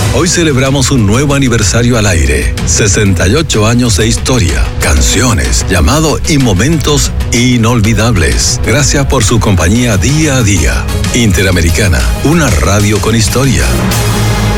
Hoy celebramos un nuevo aniversario al aire. 68 años de historia, canciones, llamado y momentos inolvidables. Gracias por su compañía día a día. Interamericana, una radio con historia.